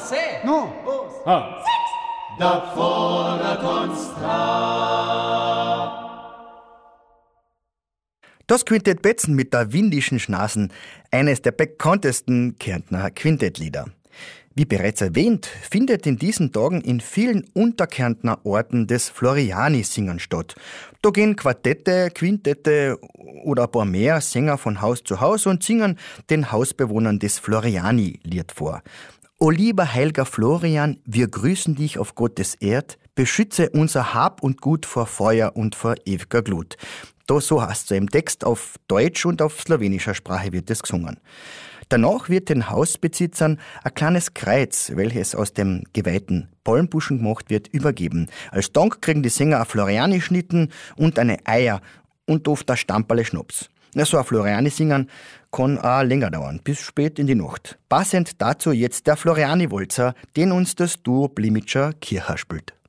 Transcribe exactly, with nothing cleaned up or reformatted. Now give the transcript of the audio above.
se. No. Dos. Ah. Da fordert uns Trab. Das Quintett Betzen mit der windischen Schnasen, eines der bekanntesten Kärntner Quintettlieder. Wie bereits erwähnt, findet in diesen Tagen in vielen Unterkärntner Orten das Floriani-Singen statt. Da gehen Quartette, Quintette oder ein paar mehr Sänger von Haus zu Haus und singen den Hausbewohnern das Floriani-Lied vor. O lieber heiliger Florian, wir grüßen dich auf Gottes Erd, beschütze unser Hab und Gut vor Feuer und vor ewiger Glut. Da so heißt es im Text, auf Deutsch und auf slowenischer Sprache wird es gesungen. Danach wird den Hausbesitzern ein kleines Kreuz, welches aus dem geweihten Palmbuschen gemacht wird, übergeben. Als Dank kriegen die Sänger ein Floriani-Schnitten und eine Eier und oft ein Stamperle Schnaps. Na, so ein Floriani-Singen kann auch länger dauern, bis spät in die Nacht. Passend dazu jetzt der Floriani-Walzer, den uns das Duo Blimitscher Kircher spielt.